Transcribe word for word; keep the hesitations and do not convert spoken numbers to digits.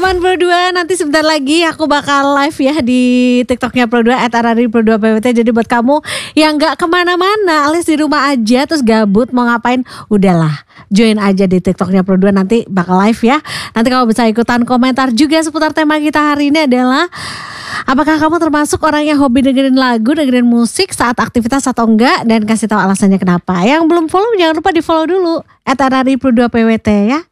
teman-teman Pro dua, nanti sebentar lagi aku bakal live ya di TikToknya Pro dua at arari pro dua p w t. Jadi buat kamu yang gak kemana-mana alias di rumah aja terus gabut mau ngapain, udahlah join aja di TikToknya Pro dua, nanti bakal live ya. Nanti kamu bisa ikutan komentar juga seputar tema kita hari ini adalah, apakah kamu termasuk orang yang hobi dengerin lagu, dengerin musik saat aktivitas atau enggak, dan kasih tahu alasannya kenapa. Yang belum follow jangan lupa di follow dulu at arari pro dua p w t ya.